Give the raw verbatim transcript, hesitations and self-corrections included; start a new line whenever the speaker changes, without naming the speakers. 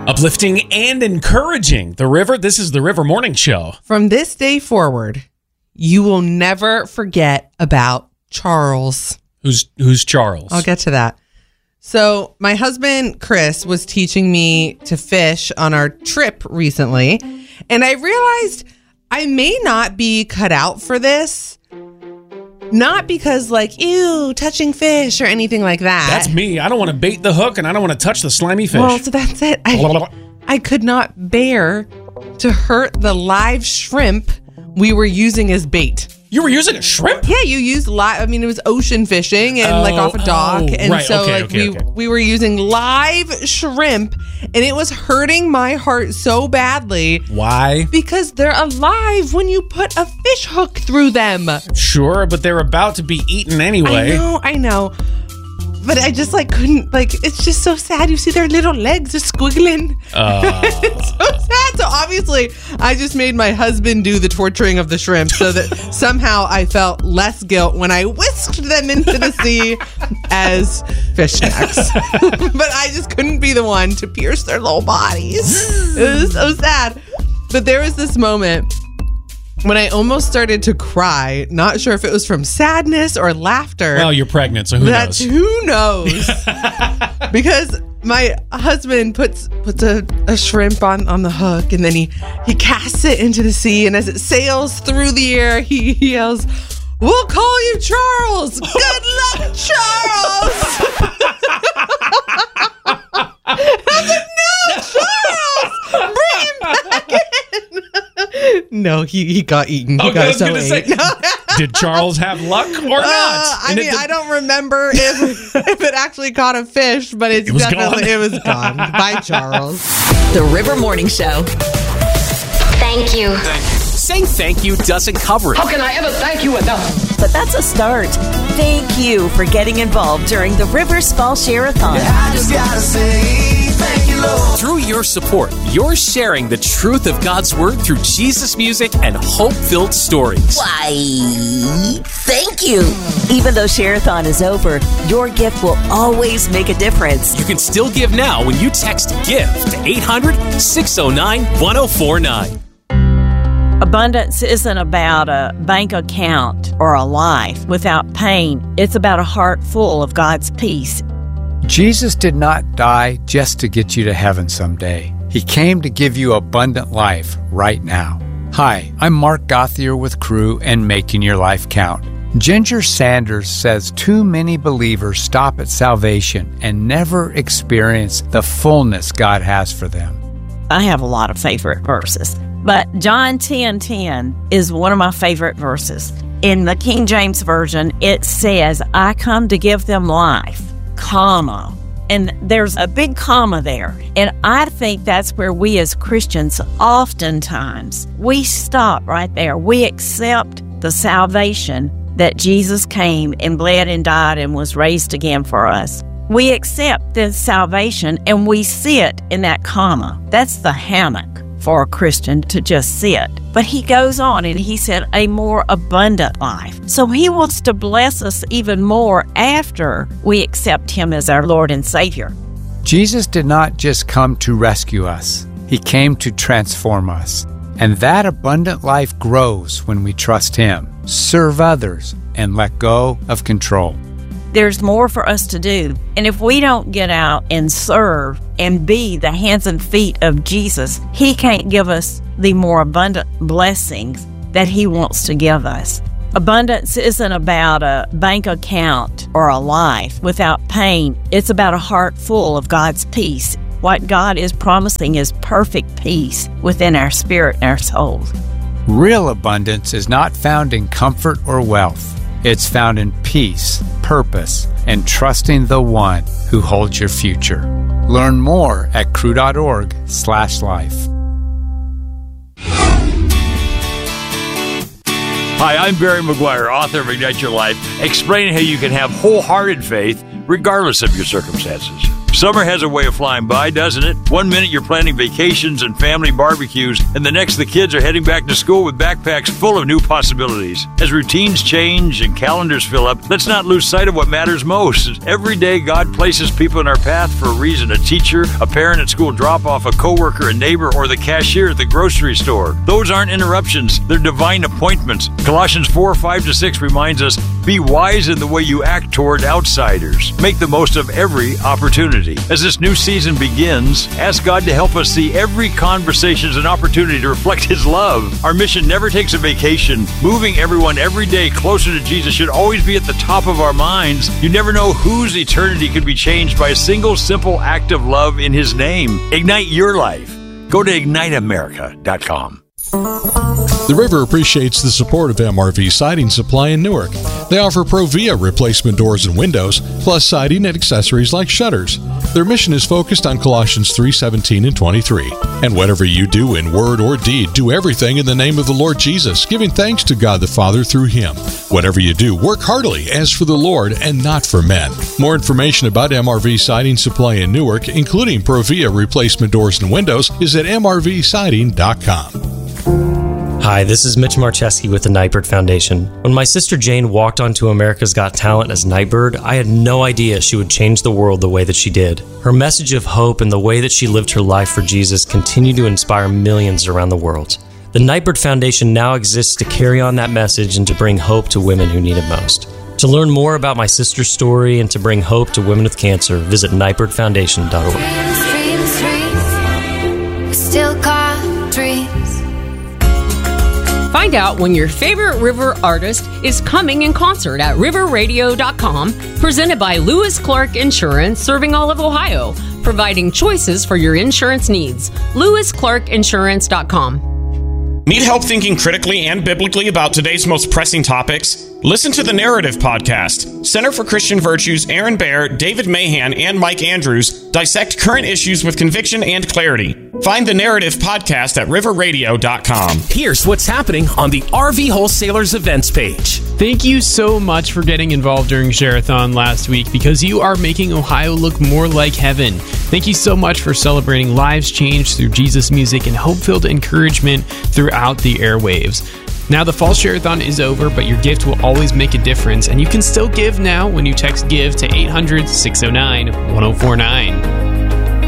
Uplifting and encouraging. The River, this is the River Morning Show.
From this day forward, you will never forget about Charles.
Who's who's Charles?
I'll get to that. So my husband, Chris, was teaching me to fish on our trip recently, and I realized I may not be cut out for this. Not because, like, ew, touching fish or anything like that.
That's me. I don't want to bait the hook, and I don't want to touch the slimy fish.
Well, so that's it. I, I could not bear to hurt the live shrimp we were using as bait.
You were using a shrimp?
Yeah, you used live. I mean, it was ocean fishing and
oh,
like off a dock,
oh,
and
right.
so
okay,
like
okay,
we
okay.
we were using live shrimp, and it was hurting my heart so badly.
Why?
Because they're alive when you put a fish hook through them.
Sure, but they're about to be eaten anyway.
I know, I know. But I just like couldn't, like, it's just so sad. You see their little legs are squiggling.
Uh.
It's so sad. So obviously I just made my husband do the torturing of the shrimp so that somehow I felt less guilt when I whisked them into the sea as fish snacks. But I just couldn't be the one to pierce their little bodies. It was so sad. But there was this moment when I almost started to cry, not sure if it was from sadness or laughter.
Well, you're pregnant, so who
That's,
knows?
Who knows? Because my husband puts puts a, a shrimp on, on the hook, and then he, he casts it into the sea, and as it sails through the air, he, he yells, "We'll call you Charles! Good luck, Charles!" I was like, "No, Charles! Bring him back in!" No, he, he got eaten. He
Okay,
got
I was
so
gonna say, did Charles have luck or not?
Uh, I
And
mean,
it-
I don't remember if if it actually caught a fish, but it's
It was
definitely
gone.
it was gone. Bye, Charles.
The River Morning Show.
Thank you.
Saying thank you doesn't cover it.
How can I ever thank you enough?
But that's a start. Thank you for getting involved during the Rivers Fall Share-a-thon.
I just gotta say thank you, Lord.
Through your support, you're sharing the truth of God's Word through Jesus music and hope-filled stories.
Why, thank you. Even though Share-a-thon is over, your gift will always make a difference.
You can still give now when you text GIVE to eight hundred, six oh nine, one oh four nine.
Abundance isn't about a bank account or a life without pain. It's about a heart full of God's peace.
Jesus did not die just to get you to heaven someday. He came to give you abundant life right now. Hi, I'm Mark Gothier with Crew and Making Your Life Count. Ginger Sanders says too many believers stop at salvation and never experience the fullness God has for them.
I have a lot of favorite verses, but John ten ten is one of my favorite verses. In the King James Version, it says, "I come to give them life, comma." And there's a big comma there. And I think that's where we as Christians oftentimes, we stop right there. We accept the salvation that Jesus came and bled and died and was raised again for us. We accept this salvation and we sit in that comma. That's the hammock for a Christian to just sit. But he goes on and he said, a more abundant life. So he wants to bless us even more after we accept him as our Lord and Savior.
Jesus did not just come to rescue us. He came to transform us. And that abundant life grows when we trust him, serve others, and let go of control.
There's more for us to do. And if we don't get out and serve and be the hands and feet of Jesus, he can't give us the more abundant blessings that he wants to give us. Abundance isn't about a bank account or a life without pain. It's about a heart full of God's peace. What God is promising is perfect peace within our spirit and our souls.
Real abundance is not found in comfort or wealth. It's found in peace, purpose, and trusting the one who holds your future. Learn more at crew.org slash life.
Hi, I'm Barry McGuire, author of Ignite Your Life, explaining how you can have wholehearted faith regardless of your circumstances. Summer has a way of flying by, doesn't it? One minute you're planning vacations and family barbecues, and the next the kids are heading back to school with backpacks full of new possibilities. As routines change and calendars fill up, let's not lose sight of what matters most. Every day God places people in our path for a reason. A teacher, a parent at school drop-off, a coworker, a neighbor, or the cashier at the grocery store. Those aren't interruptions. They're divine appointments. Colossians four, five to six reminds us, be wise in the way you act toward outsiders. Make the most of every opportunity. As this new season begins, ask God to help us see every conversation as an opportunity to reflect His love. Our mission never takes a vacation. Moving everyone every day closer to Jesus should always be at the top of our minds. You never know whose eternity could be changed by a single simple act of love in His name. Ignite your life. Go to ignite america dot com.
The River appreciates the support of M R V Siding Supply in Newark. They offer Provia replacement doors and windows, plus siding and accessories like shutters. Their mission is focused on Colossians three seventeen and twenty-three. And whatever you do in word or deed, do everything in the name of the Lord Jesus, giving thanks to God the Father through Him. Whatever you do, work heartily as for the Lord and not for men. More information about M R V Siding Supply in Newark, including Provia replacement doors and windows, is at m r v siding dot com.
Hi, this is Mitch Marcheski with the Nightbird Foundation. When my sister Jane walked onto America's Got Talent as Nightbird, I had no idea she would change the world the way that she did. Her message of hope and the way that she lived her life for Jesus continue to inspire millions around the world. The Nightbird Foundation now exists to carry on that message and to bring hope to women who need it most. To learn more about my sister's story and to bring hope to women with cancer, visit nightbird foundation dot org.
Dreams, dreams, dreams. Still got dreams.
Find out when your favorite River artist is coming in concert at river radio dot com, presented by Lewis Clark Insurance, serving all of Ohio, providing choices for your insurance needs. lewis clark insurance dot com.
Need help thinking critically and biblically about today's most pressing topics? Listen to the Narrative Podcast. Center for Christian Virtues' Aaron Baer, David Mahan, and Mike Andrews dissect current issues with conviction and clarity. Find the Narrative Podcast at river radio dot com.
Here's what's happening on the R V Wholesalers events page.
Thank you so much for getting involved during Share-a-thon last week, because you are making Ohio look more like heaven. Thank you so much for celebrating lives changed through Jesus music and hope-filled encouragement throughout the airwaves. Now the fall Share-a-thon is over, but your gift will always make a difference, and you can still give now when you text GIVE to eight hundred, six oh nine, one oh four nine.